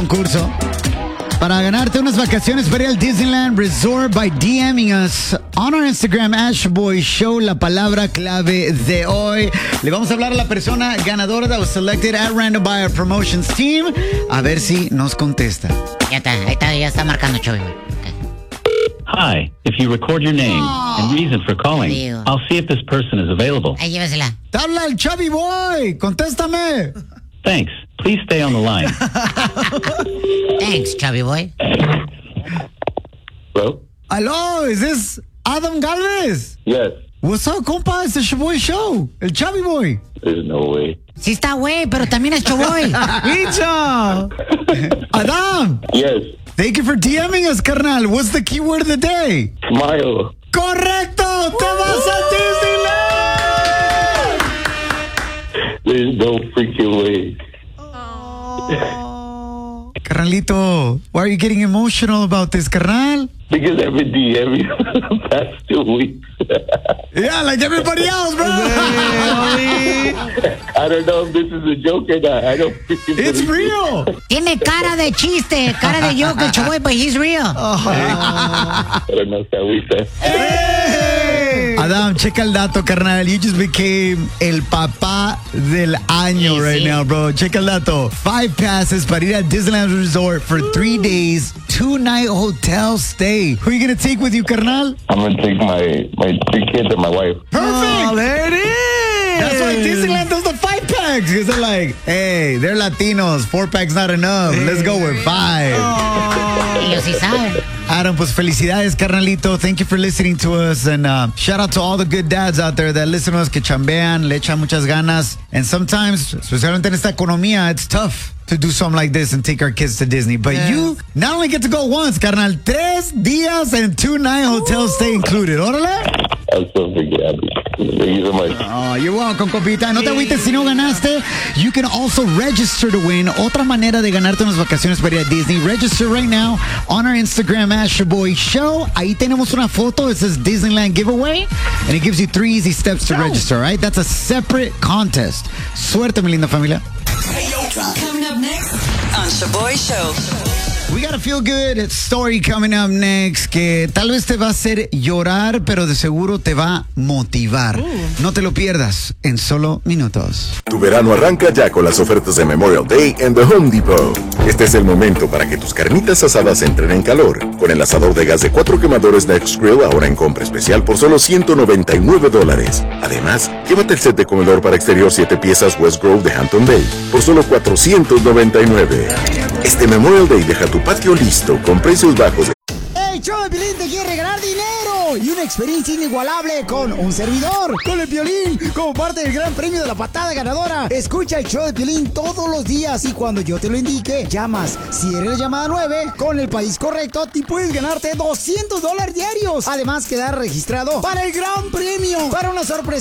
Concurso para ganarte unas vacaciones para ir al Disneyland Resort by DMing us on our Instagram Ashboy Show. La palabra clave de hoy. Le vamos a hablar a la persona ganadora that was selected at random by our promotions team. A ver si nos contesta. Ya está marcando Chovy. Hi, if you record your name and reason for calling, I'll see if this person is available. Ahí llévesela. ¡Te habla el Chubby Boy! ¡Contéstame! Thanks. Please stay on the line. Thanks, Chubby Boy. Hello? Hello, is this Adam Galvez? Yes. What's up, compa? It's the Shaboy Show. El Chubby Boy. There's no way. Sí está güey, pero también es Choboy. ¡Micha! Adam! Yes. Thank you for DMing us, carnal. What's the keyword of the day? Smile. ¡Correcto! ¡Te vas a Disneyland! There's no freaking way. Carnalito, why are you getting emotional about this, carnal? Because I've been DMing the past 2 weeks. Yeah, like everybody else, bro. I don't know if this is a joke or not. I don't freaking It's believe real. Tiene cara de chiste, cara de joke, el Choboy, but he's real. it. I don't know if that we said. Hey. Adam, checa el dato, carnal. You just became el papá del año right now, bro. Checa el dato. 5 passes para ir a Disneyland Resort for 3 days, 2-night hotel stay. Who are you going to take with you, carnal? I'm going to take my 3 kids and my wife. Perfect. Oh, there it is. That's why Disneyland does the 5 packs. Because they're like, hey, they're Latinos. 4 packs not enough. Let's go with 5. Ellos sí saben. Adam, pues felicidades, carnalito. Thank you for listening to us. And shout out to all the good dads out there that listen to us, que chambean, le echan muchas ganas. And sometimes, especialmente en esta economía, it's tough to do something like this and take our kids to Disney. But you not only get to go once, carnal, 3 días and 2-night hotel stay included. Órale. I'm so freaking happy. Thank you so much. Oh, you're welcome, compita. No te agüites si no ganaste. You can also register to win. Otra manera de ganarte unas vacaciones para ir a Disney. Register right now on our Instagram, Shaboy Show. Ahí tenemos una foto. It says Disneyland Giveaway. And it gives you 3 easy steps to register, right? That's a separate contest. Suerte, mi linda familia. Coming up next on Shaboy Show. We got a feel good story coming up next que tal vez te va a hacer llorar, pero de seguro te va a motivar. No te lo pierdas en solo minutos. Tu verano arranca ya con las ofertas de Memorial Day en The Home Depot. Este es el momento para que tus carnitas asadas entren en calor. Con el asador de gas de 4 quemadores Next Grill ahora en compra especial por solo $199. Además, llévate el set de comedor para exterior 7 piezas West Grove de Hampton Bay por solo $499. Este Memorial Day deja tu patio listo con precios bajos. ¡Hey, show de Piolín te quiere regalar dinero! Y una experiencia inigualable con un servidor, con el Piolín, como parte del gran premio de la patada ganadora. Escucha el show de Piolín todos los días y cuando yo te lo indique, llamas. Si eres la llamada 9, con el país correcto, te puedes ganarte $200 diarios. Además, quedar registrado para el gran premio, para una sorpresa